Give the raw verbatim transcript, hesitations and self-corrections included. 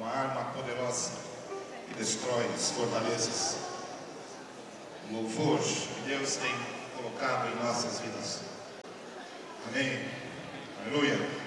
uma arma poderosa que destrói as fortalezas. O louvor que Deus tem colocado em nossas vidas. Amém. Aleluia.